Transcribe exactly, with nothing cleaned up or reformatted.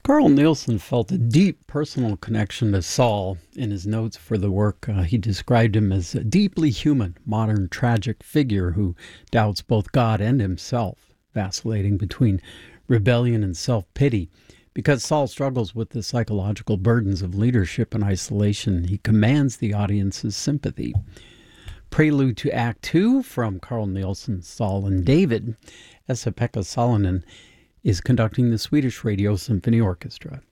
Carl Nielsen felt a deep personal connection to Saul. In his notes for the work, uh, he described him as a deeply human, modern, tragic figure who doubts both God and himself, vacillating between rebellion and self-pity. Because Saul struggles with the psychological burdens of leadership and isolation, he commands the audience's sympathy. Prelude to Act Two from Carl Nielsen's Saul and David, Esa-Pekka Salonen is conducting the Swedish Radio Symphony Orchestra.